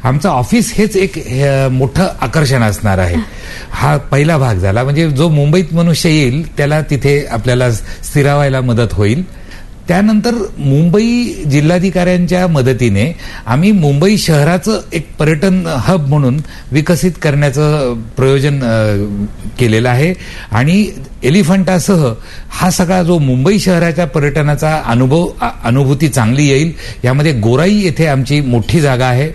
आमचं ऑफिस हेच एक मोठं आकर्षण असणार आहे. हा पहिला भाग झाला. म्हणजे जो मुंबईत मनुष्य येईल त्याला तिथे आपल्याला स्थिरावायला मदत होईल. त्यानंतर मुंबई जिल्हाधिकाऱ्यांच्या मदतीने आम्ही मुंबई शहराचं एक पर्यटन हब म्हणून विकसित करण्याचं प्रयोजन केलेलं आहे. आणि एलिफंटासह हा सगळा जो मुंबई शहराच्या पर्यटनाचा अनुभूती चांगली येईल. यामध्ये गोराई येथे आमची मोठी जागा आहे.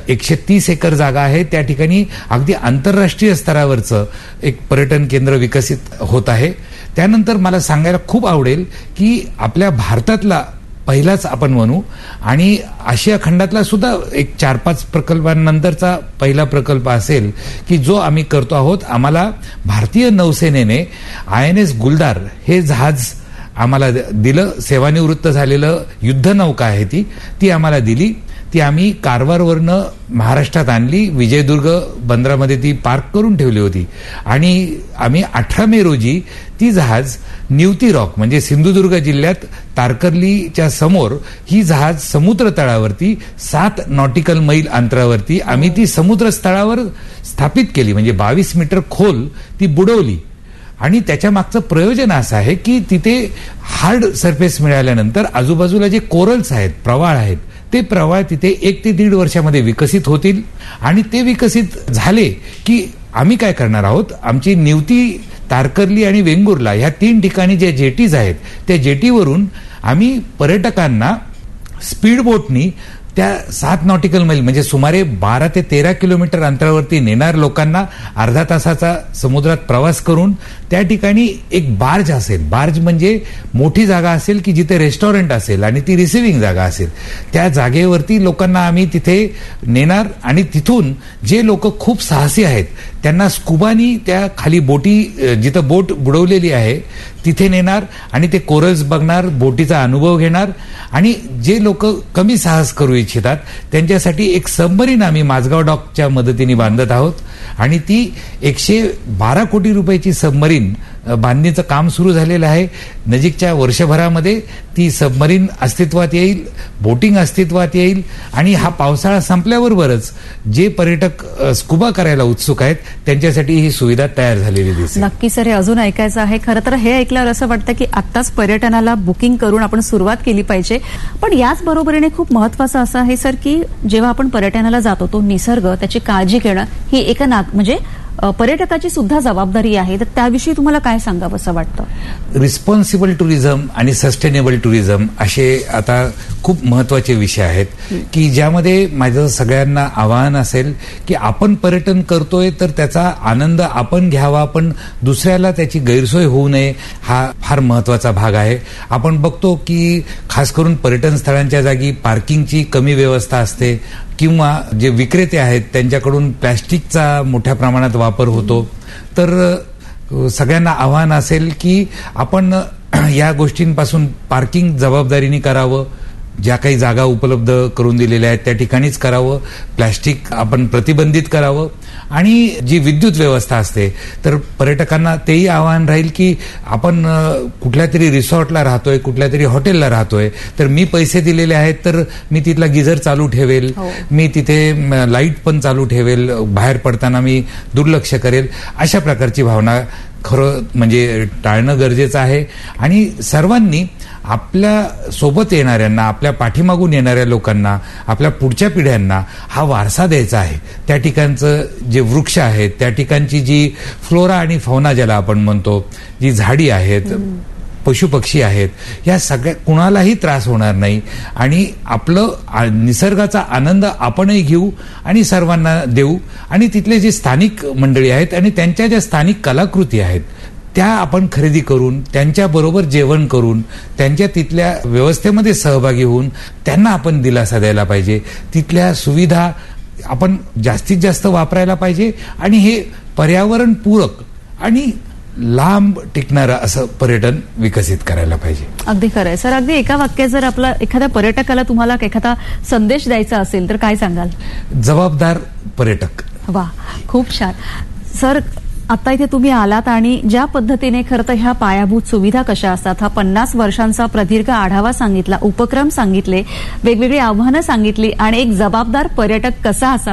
130 एकर जागा आहे. त्या ठिकाणी अगदी आंतरराष्ट्रीय स्तरावरचं एक पर्यटन केंद्र विकसित होत आहे. त्यानंतर मला सांगायला खूप आवडेल की आपल्या भारतातला पहिलाच आपण म्हणू आणि आशिया खंडातला सुद्धा एक 4-5 प्रकल्पांनंतरचा पहिला प्रकल्प असेल की जो आम्ही करतो आहोत. आम्हाला भारतीय नौसेनेने INS गुलदार हे जहाज आम्हाला दिलं. सेवानिवृत्त झालेलं युद्धनौका आहे ती आम्हाला दिली. ती आम्ही कारवारवरनं महाराष्ट्रात आणली. विजयदुर्ग बंदरामध्ये ती पार्क करून ठेवली होती आणि आम्ही 18 मे रोजी ती जहाज निवती रॉक म्हणजे सिंधुदुर्ग जिल्ह्यात तारकर्लीच्या समोर ही जहाज समुद्र तळावरती 7 नॉटिकल मैल अंतरावरती आम्ही ती समुद्र तळावर स्थापित केली. म्हणजे 22 मीटर खोल ती बुडवली. आणि त्याच्या मागचं प्रयोजन असं आहे की तिथे हार्ड सरफेस मिळाल्यानंतर आजूबाजूला जे कोरल्स आहेत, प्रवाळ आहेत, ते प्रवाळ तिथे 1 ते 1.5 वर्षामध्ये विकसित होतील. आणि ते विकसित झाले की आम्ही काय करणार आहोत, आमची निवती, तारकर्ली आणि वेंगुर्ला ह्या 3 ठिकाणी जे जेटीज आहेत त्या जेटीवरून आम्ही पर्यटकांना स्पीड बोटनी त्या 7 नॉटिकल मैल म्हणजे सुमारे 12 ते 13 किलोमीटर अंतरावरती नेणार लोकांना अर्धा तासाचा समुद्रात प्रवास करून त्या ठिकाणी एक बार्ज असेल. बार्ज म्हणजे मोठी जागा असेल की जिथे रेस्टॉरंट असेल आणि ती रिसिव्हिंग जागा असेल. त्या जागेवरती लोकांना आम्ही तिथे नेणार आणि तिथून जे लोक खूप साहसी आहेत त्यांना स्कुबानी त्या खाली बोटी जिथं बोट बुडवलेली आहे तिथे नेणार आणि ते कोरल्स बघणार, बोटीचा अनुभव घेणार. आणि जे लोक कमी साहस करू इच्छितात त्यांच्यासाठी एक सबमरीन आम्ही माझगाव डॉकच्या मदतीने बांधत आहोत आणि ती 112 कोटी रुपयाची सबमरीन बांधणीचं काम सुरू झालेलं आहे. नजीकच्या वर्षभरामध्ये ती सबमरीन अस्तित्वात येईल, बोटिंग अस्तित्वात येईल आणि हा पावसाळा संपल्याबरोबरच जे पर्यटक स्कुबा करायला उत्सुक आहेत त्यांच्यासाठी ही सुविधा तयार झालेली दिसते. नक्की सर, हे अजून ऐकायचं आहे. खरं तर हे ऐकल्यावर असं वाटतं की आत्ताच पर्यटनाला बुकिंग करून आपण सुरुवात केली पाहिजे. पण याच बरोबरीने खूप महत्वाचं असं आहे सर की जेव्हा आपण पर्यटनाला जातो तो निसर्ग त्याची काळजी घेणं ही एका म्हणजे पर्यटकाची सुद्धा जबाबदारी आहे. तर त्याविषयी तुम्हाला काय सांगावं असं वाटतं? रिस्पॉन्सिबल टुरिझम आणि सस्टेनेबल टुरिझम असे आता खूप महत्वाचे विषय आहेत की ज्यामध्ये माझं सगळ्यांना आवाहन असेल की आपण पर्यटन करतोय तर त्याचा आनंद आपण घ्यावा, पण दुसऱ्याला त्याची गैरसोय होऊ नये हा फार महत्वाचा भाग आहे. आपण बघतो की खास करून पर्यटन स्थळांच्या जागी पार्किंगची कमी व्यवस्था असते किंवा जे विक्रेते आहेत त्यांच्याकडून प्लॅस्टिकचा मोठ्या प्रमाणात वापर होतो. तर सगळ्यांना आव्हान असेल की आपण या गोष्टींपासून पार्किंग जबाबदारीने करावं. ज्या काही जागा उपलब्ध करून दिलेल्या आहेत त्या ठिकाणीच करावं. प्लॅस्टिक आपण प्रतिबंधित करावं. आणि जी विद्युत व्यवस्था असते तर पर्यटकांना तेही आव्हान राहील की आपण कुठल्या तरी रिसॉर्टला राहतोय, कुठल्या तरी हॉटेलला राहतोय तर मी पैसे दिलेले आहेत तर मी तिथला गिझर चालू ठेवेल, मी तिथे लाईट पण चालू ठेवेल, बाहेर पडताना मी दुर्लक्ष करेल. अशा प्रकारची भावना खरं म्हणजे टाळणं गरजेचं आहे. आणि सर्वांनी आपल्या सोबत येणाऱ्यांना, आपल्या पाठीमागून येणाऱ्या लोकांना, आपल्या पुढच्या पिढ्यांना हा वारसा द्यायचा आहे. त्या ठिकाणचं जे वृक्ष आहेत, त्या ठिकाणची जी फ्लोरा आणि फौना ज्याला आपण म्हणतो, जी झाडी आहेत, पशुपक्षी आहेत, या सगळ्या कुणालाही त्रास होणार नाही आणि आपलं निसर्गाचा आनंद आपणही घेऊ आणि सर्वांना देऊ. आणि तिथले जे स्थानिक मंडळी आहेत आणि त्यांच्या ज्या स्थानिक कलाकृती आहेत त्या आपण खरेदी करून त्यांच्याबरोबर जेवण करून त्यांच्या तिथल्या व्यवस्थेमध्ये सहभागी होऊन त्यांना आपण दिलासा द्यायला पाहिजे. तिथल्या सुविधा आपण जास्तीत जास्त वापरायला पाहिजे आणि हे पर्यावरणपूरक आणि लांब टिकणारं असं पर्यटन विकसित करायला पाहिजे. अगदी खरं आहे सर. अगदी एका वाक्यात जर आपला एखाद्या पर्यटकाला तुम्हाला एखादा संदेश द्यायचा असेल तर काय सांगाल? जबाबदार पर्यटक. वा, खूप छान सर. आता इथे तुम्ही आलात आणि ज्या पद्धतीने खरं तर ह्या पायाभूत सुविधा कशा असतात हा 50 वर्षांचा प्रदीर्घ आढावा सांगितला, उपक्रम सांगितले, वेगवेगळी आव्हानं सांगितली आणि एक जबाबदार पर्यटक कसा असावा